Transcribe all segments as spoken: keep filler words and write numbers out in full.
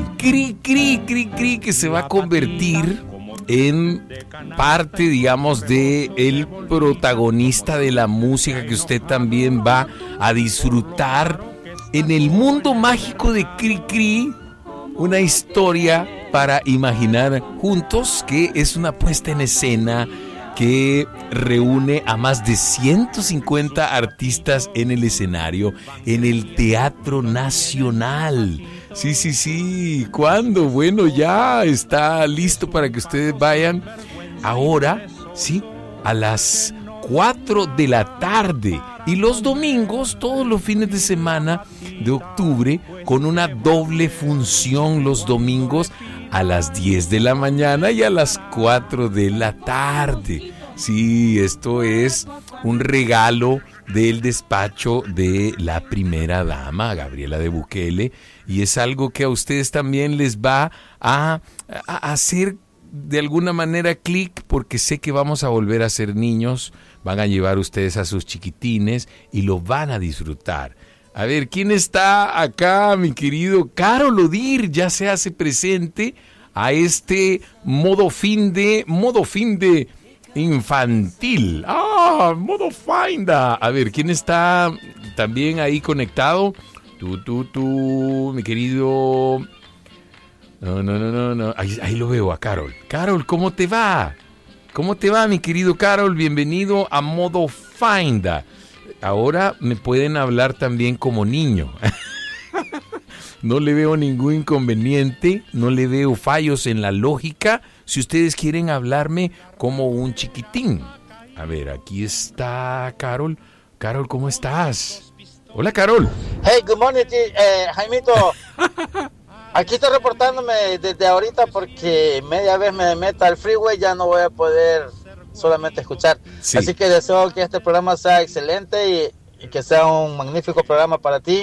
Cri, cri, cri, cri, que se va a convertir en parte, digamos, de el protagonista de la música que usted también va a disfrutar en el mundo mágico de Cri Cri, una historia para imaginar juntos, que es una puesta en escena que reúne a más de ciento cincuenta artistas en el escenario, en el Teatro Nacional. Sí, sí, sí. ¿Cuándo? Bueno, ya está listo para que ustedes vayan ahora, sí, a las cuatro de la tarde. Y los domingos, todos los fines de semana de octubre, con una doble función los domingos a las diez de la mañana y a las cuatro de la tarde. Sí, esto es un regalo del despacho de la primera dama, Gabriela de Bukele, y es algo que a ustedes también les va a, a hacer de alguna manera clic, porque sé que vamos a volver a ser niños, van a llevar ustedes a sus chiquitines y lo van a disfrutar. A ver, ¿quién está acá, mi querido Carol Odir? Ya se hace presente a este modo fin de, modo fin de infantil. Ah, modo finda. A ver, ¿quién está también ahí conectado? Tú, tú, tú, mi querido... No, no, no, no, no. Ahí, ahí lo veo a Carol. Carol, ¿cómo te va? ¿Cómo te va, mi querido Carol? Bienvenido a modo finda. Ahora me pueden hablar también como niño. No le veo ningún inconveniente, no le veo fallos en la lógica, si ustedes quieren hablarme como un chiquitín. A ver, aquí está Carol. Carol, ¿cómo estás? Hola, Carol. Hey, good morning, eh, Jaimito. Aquí estoy reportándome desde ahorita porque media vez me meta al freeway, ya no voy a poder solamente escuchar. Sí. Así que deseo que este programa sea excelente y, y que sea un magnífico programa para ti.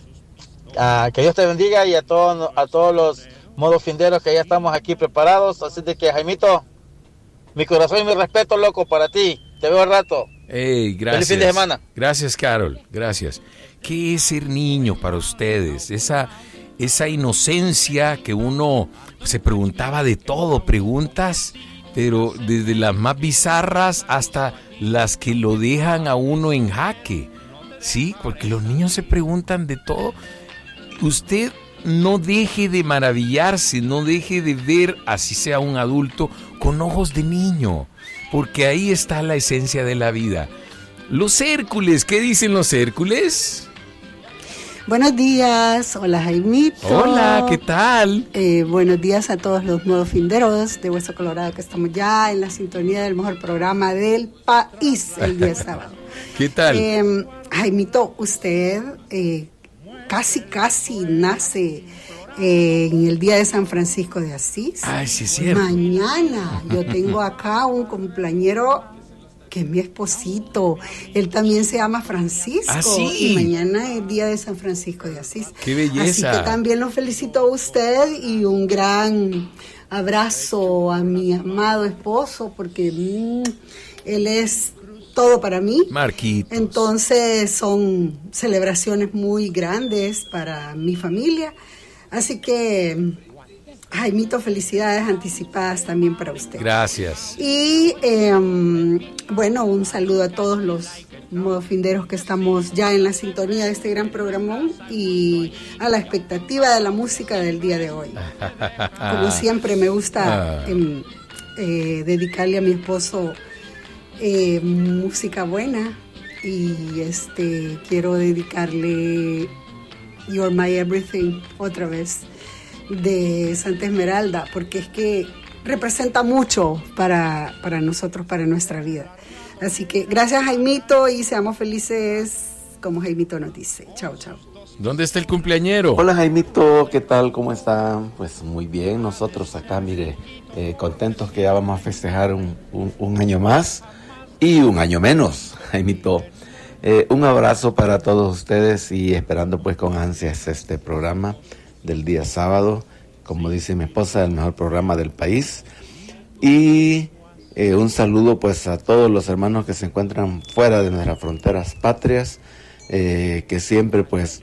Uh, que Dios te bendiga y a todos a todos los modos finderos que ya estamos aquí preparados. Así de que, Jaimito, mi corazón y mi respeto, loco, para ti. Te veo al rato. Hey, gracias. Feliz fin de semana. Gracias, Carol. Gracias. ¿Qué es ser niño para ustedes? Esa, esa inocencia que uno se preguntaba de todo, preguntas, pero desde las más bizarras hasta las que lo dejan a uno en jaque. Sí, porque los niños se preguntan de todo. Usted no deje de maravillarse, no deje de ver, así sea un adulto, con ojos de niño, porque ahí está la esencia de la vida. Los Hércules, ¿qué dicen los Hércules? Buenos días, hola Jaimito. Hola, ¿qué tal? Eh, buenos días a todos los modos finderos de Hueso Colorado, que estamos ya en la sintonía del mejor programa del país el día sábado. ¿Qué tal? Eh, Jaimito, usted... Eh, casi, casi nace eh, en el día de San Francisco de Asís. Ay, sí, es cierto. Mañana yo tengo acá un cumpleañero que es mi esposito. Él también se llama Francisco. ¿Ah, sí? Y mañana es el día de San Francisco de Asís. ¡Qué belleza! Así que también lo felicito a usted y un gran abrazo a mi amado esposo, porque mmm, él es... todo para mí. Marquitos. Entonces son celebraciones muy grandes para mi familia. Así que, Jaimito, felicidades anticipadas también para usted. Gracias. Y eh, bueno, un saludo a todos los modofinderos que estamos ya en la sintonía de este gran programón y a la expectativa de la música del día de hoy. Como siempre me gusta eh, eh, dedicarle a mi esposo Eh, música buena y este quiero dedicarle You're My Everything otra vez de Santa Esmeralda, porque es que representa mucho para, para nosotros, para nuestra vida. Así que gracias, Jaimito, y seamos felices como Jaimito nos dice. Chao, chao. ¿Dónde está el cumpleañero? Hola, Jaimito, ¿qué tal? ¿Cómo están? Pues muy bien, nosotros acá, mire, eh, contentos que ya vamos a festejar un, un, un año más. Y un año menos, Jaimito. Eh, un abrazo para todos ustedes y esperando pues con ansias este programa del día sábado. Como dice mi esposa, el mejor programa del país. Y eh, un saludo pues a todos los hermanos que se encuentran fuera de nuestras fronteras patrias, eh, que siempre pues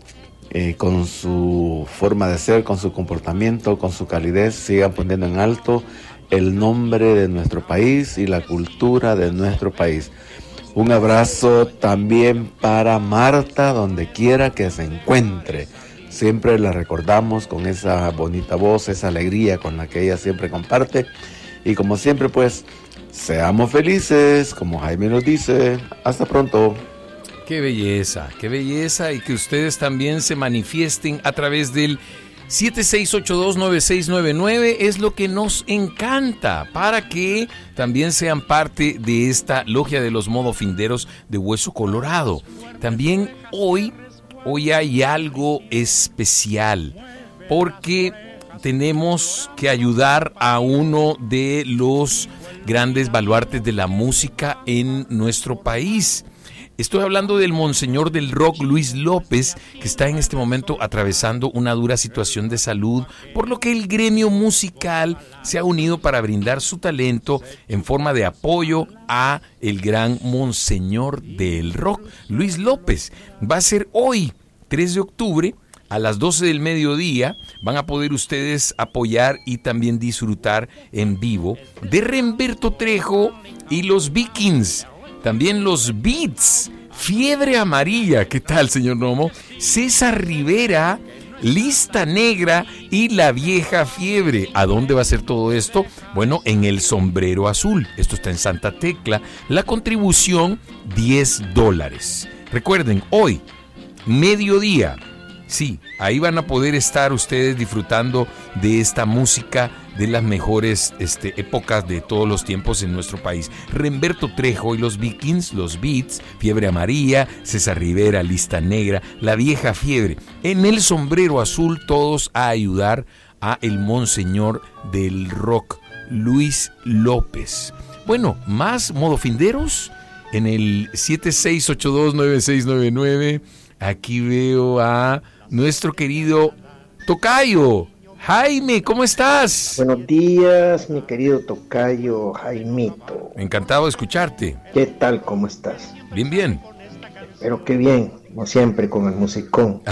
eh, con su forma de ser, con su comportamiento, con su calidez, sigan poniendo en alto el nombre de nuestro país y la cultura de nuestro país. Un abrazo también para Marta, donde quiera que se encuentre. Siempre la recordamos con esa bonita voz, esa alegría con la que ella siempre comparte. Y como siempre, pues, seamos felices, como Jaime nos dice. Hasta pronto. Qué belleza, qué belleza, y que ustedes también se manifiesten a través del siete seis ocho dos nueve seis nueve nueve, es lo que nos encanta, para que también sean parte de esta logia de los modofinderos de Hueso Colorado. También hoy, hoy hay algo especial, porque tenemos que ayudar a uno de los grandes baluartes de la música en nuestro país. Estoy hablando del monseñor del rock Luis López, que está en este momento atravesando una dura situación de salud, por lo que el gremio musical se ha unido para brindar su talento en forma de apoyo a el gran monseñor del rock, Luis López. Va a ser hoy, tres de octubre, a las doce del mediodía. Van a poder ustedes apoyar y también disfrutar en vivo de Remberto Trejo y los Vikings. También los Beats, Fiebre Amarilla, ¿qué tal, señor Nomo? César Rivera, Lista Negra y La Vieja Fiebre. ¿A dónde va a ser todo esto? Bueno, en el Sombrero Azul. Esto está en Santa Tecla. La contribución, diez dólares. Recuerden, hoy, mediodía. Sí, ahí van a poder estar ustedes disfrutando de esta música de las mejores este, épocas de todos los tiempos en nuestro país. Remberto Trejo y los Vikings, los Beats, Fiebre Amarilla, César Rivera, Lista Negra, La Vieja Fiebre. En el Sombrero Azul, todos a ayudar a el monseñor del rock, Luis López. Bueno, más modofinderos en el siete seis ocho dos nueve seis nueve nueve. Aquí veo a nuestro querido tocayo, Jaime, ¿cómo estás? Buenos días, mi querido tocayo Jaimito. Encantado de escucharte. ¿Qué tal, cómo estás? Bien, bien. Pero qué bien, como siempre, con el musicón.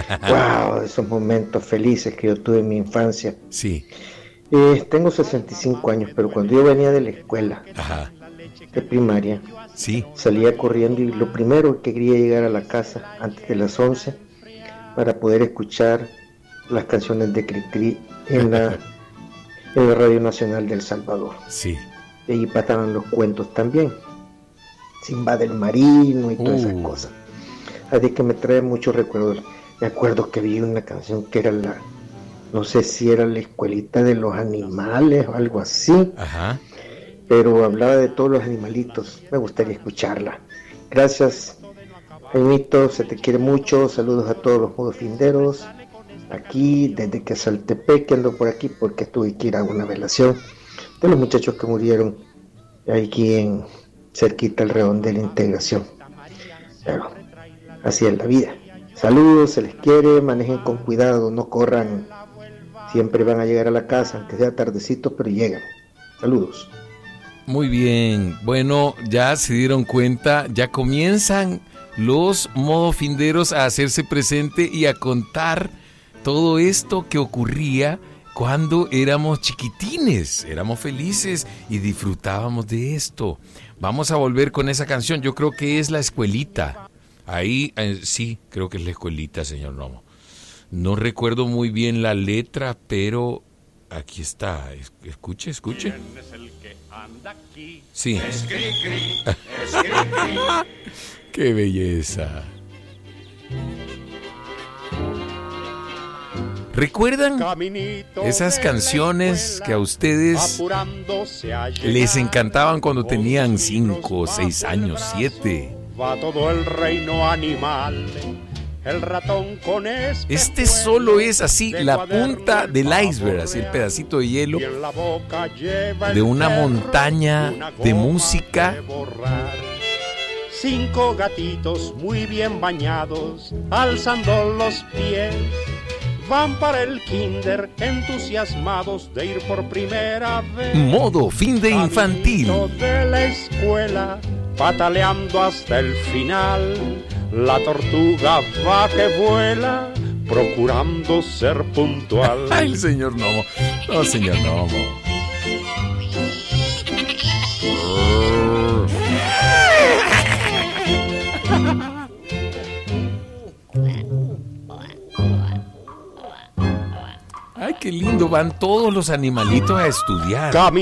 Wow, esos momentos felices que yo tuve en mi infancia. Sí. Eh, tengo sesenta y cinco años, pero cuando yo venía de la escuela, Ajá. de primaria, sí, salía corriendo y lo primero que quería llegar a la casa antes de las once para poder escuchar las canciones de Cricri en la, en la Radio Nacional de El Salvador. Sí. Y allí pasaban los cuentos también, Simba del Marino y todas uh. esas cosas. Así que me trae muchos recuerdos. Me acuerdo que vi una canción que era la, no sé si era La Escuelita de los Animales o algo así. Ajá. Pero hablaba de todos los animalitos. Me gustaría escucharla. Gracias, Jaimito, se te quiere mucho. Saludos a todos los modofinderos. Aquí, desde Quezaltepec, que ando por aquí porque tuve que ir a una velación de los muchachos que murieron aquí en cerquita al redondel de la Integración. Pero así es la vida. Saludos, se les quiere, manejen con cuidado, no corran. Siempre van a llegar a la casa, aunque sea tardecito, pero llegan. Saludos. Muy bien, bueno, ya se dieron cuenta, ya comienzan los modofinderos a hacerse presente y a contar todo esto que ocurría cuando éramos chiquitines, éramos felices y disfrutábamos de esto. Vamos a volver con esa canción, yo creo que es La Escuelita. Ahí, eh, sí, creo que es La Escuelita, señor Nomo. No recuerdo muy bien la letra, pero aquí está, escuche, escuche. Sí. ¡Qué belleza! ¿Recuerdan esas canciones que a ustedes les encantaban cuando tenían cinco, seis años, siete? Va todo el reino animal, el ratón con este. Este solo es así, la punta del iceberg, así el pedacito de hielo de una montaña de música. Cinco gatitos muy bien bañados, alzando los pies, van para el kinder entusiasmados de ir por primera vez. Modo fin de infantil. De la escuela, pataleando hasta el final. La tortuga va que vuela procurando ser puntual. Ay, el señor Nomo. No, señor Nomo. Ay, qué lindo. Van todos los animalitos a estudiar. Cami